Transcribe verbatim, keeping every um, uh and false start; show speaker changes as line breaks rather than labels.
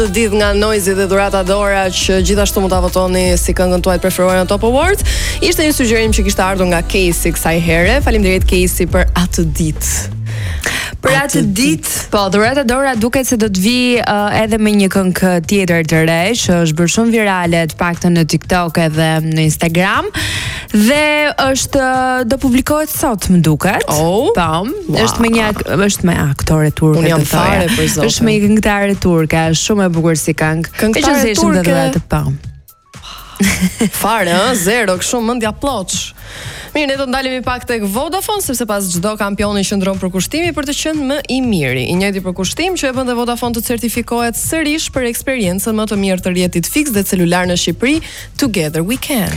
Ditë nga Noisy dhe Dhurata Dora që gjithashtu mund ta votoni si këngën tuaj të preferuar në Top Awards. Ishte një sugjerim që kishte ardhur nga Casey kësaj here. Faleminderit Casey për atë ditë.
Për atë ditë, po, Dhurata Dora duket se do të vi uh, edhe me një këngë tjetër të re, që është bërë shumë virale, të paktën në TikTok edhe në Instagram. Dhe është do publikohet sot, më duket.
Oh,
po, wow. është me një është me aktore turke.
Unë jam fare për zotin.
Është me një këngëtare turke, është shumë e bukur si këngë.
Këngëtare turke.
Dhe po.
Fare, ë, zero, kështu mendja ploç. Mirë, ne do të ndalemi pak tek Vodafone sepse pas çdo kampioni qëndron për kushtimi për të qenë më i miri. I njëjti për kushtim që e bën te Vodafone të certifikohet sërish për eksperiencën më të mirë të rrjetit fiks dhe celular në Shqipëri. Together we can.